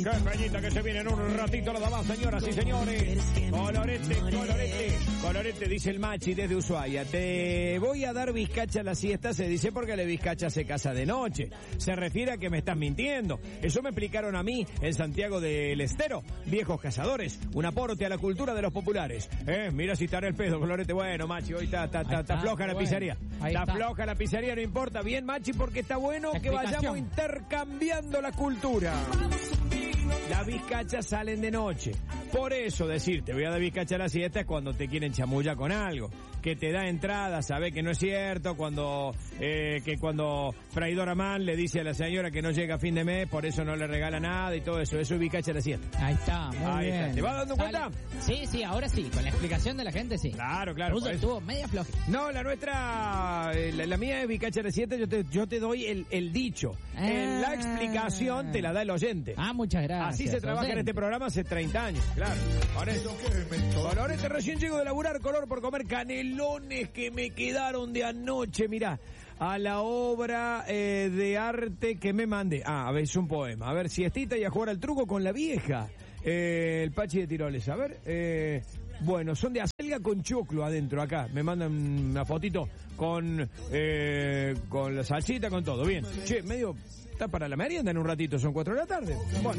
Qué peñita que se viene en un ratito nada más, señoras y señores. Colorete, dice el Machi desde Ushuaia. Te voy a dar bizcacha a la siesta, se dice porque la bizcacha se casa de noche. Se refiere a que me estás mintiendo. Eso me explicaron a mí en Santiago del Estero. Viejos cazadores, un aporte a la cultura de los populares. Mira si está en el pedo, Colorete. Bueno, Machi, hoy está floja la pizzería. Está floja la pizzería, no importa. Bien, Machi, porque está bueno que vayamos intercambiando la cultura. Las bizcachas salen de noche. Por eso decir, te voy a dar bizcacha a la siesta es cuando te quieren chamullar con algo. Que te da entrada, sabe que no es cierto, cuando Fraidora Man le dice a la señora que no llega a fin de mes, por eso no le regala nada y todo eso. Eso es bizcacha a la siesta. Ahí está, muy bien. Está. ¿Te vas dando cuenta? Sí, ahora sí, con la explicación de la gente sí. Claro. Estuvo media floja. No, la nuestra, la mía es bizcacha a la siesta, yo te doy el dicho. La explicación te la da el oyente. Muchas gracias. Así se trabaja en este programa hace 30 años, claro. Colorete, recién llego de laburar, color por comer canelones que me quedaron de anoche, mirá, a la obra de arte que me mandé. A ver, es un poema. A ver, siestita y a jugar al truco con la vieja. El Pachi de Tiroles, a ver, bueno, son de acelga con choclo adentro acá. Me mandan una fotito con la salsita, con todo. Bien. Che, medio... Está para la merienda en un ratito, son 4 de la tarde. Bueno.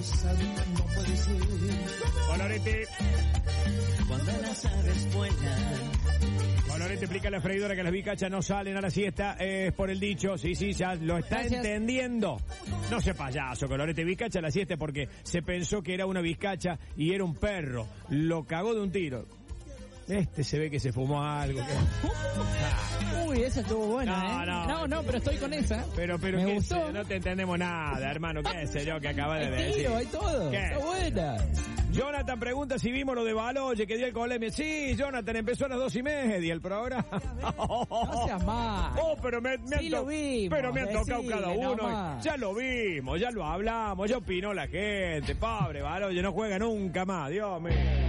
Colorete. Cuando las aves vuelan. Colorete explica a la freidora que las bizcachas no salen a la siesta, es por el dicho, sí, ya lo está entendiendo. No sea payaso, Colorete, bizcacha a la siesta porque se pensó que era una bizcacha y era un perro. Lo cagó de un tiro. Se ve que se fumó algo. Uy, esa estuvo buena, No, pero estoy con esa. Pero me gustó. No te entendemos nada, hermano. ¿Qué sé yo que acabas de decir? Hay todo. ¿Qué? Está buena. Jonathan pregunta si vimos lo de Baloye que dio el Coleme. Sí, Jonathan, empezó a las 2:30 el programa. No seas mal. Pero me han tocado cada uno. Ya lo vimos, ya lo hablamos, ya opinó la gente. Pobre Baloye, no juega nunca más, Dios mío.